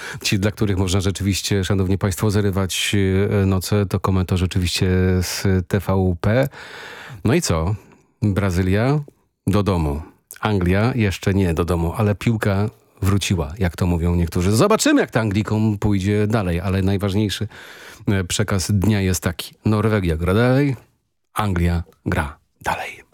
Ci, dla których można rzeczywiście, szanowni państwo, zarywać noce, to komentarz oczywiście z TVP. No i co? Brazylia do domu. Anglia jeszcze nie do domu, ale piłka wróciła, jak to mówią niektórzy. Zobaczymy, jak to Anglikom pójdzie dalej, ale najważniejszy przekaz dnia jest taki. Norwegia gra dalej, Anglia gra dalej.